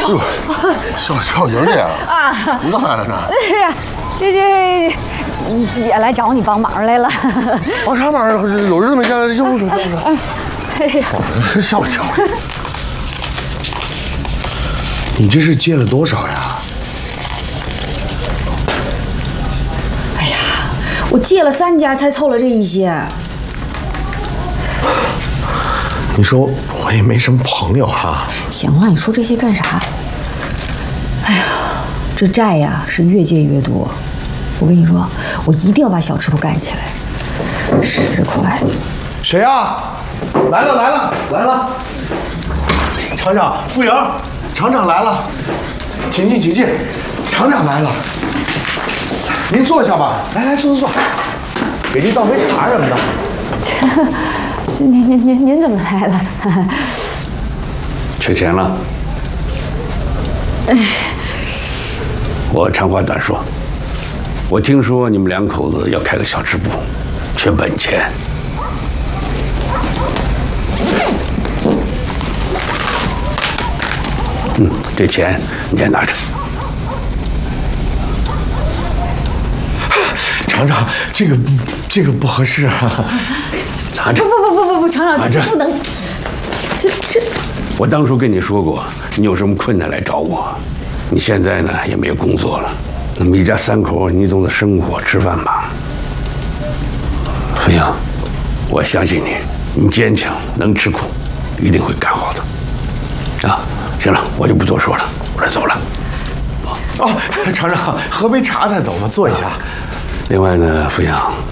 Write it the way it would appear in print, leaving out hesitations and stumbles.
小莹姐啊，你干啥来了呢？ 这姐来找你帮忙来了。 帮啥忙？有日子没见了，进屋说。吓我一跳！你这是借了多少呀？ 哎呀，我借了3家才凑了这一些。 你说我也没什么朋友哈。 行了，你说这些干啥？哎呀，这债呀是越借越多。我跟你说，我一定要把小吃部干起来。10块。 谁呀？来了！厂长，傅莹，厂长来了，请进，厂长来了，您坐下吧，来坐，给您倒杯茶什么的。 您怎么来了？ 缺钱了？我长话短说，我听说你们2口子要开个小吃部，缺本钱。这钱你先拿着。 厂长，这个不合适啊。 拿着。 不，厂长，这不能。这。 我当初跟你说过，你有什么困难来找我。你现在呢也没有工作了，那么一家3口，你总得生活吃饭吧？飞扬，我相信你，你坚强，能吃苦，一定会干好的。啊，行了，我就不多说了，我这走了。 哦，厂长，喝杯茶再走吧，坐一下。 另外呢，飞扬，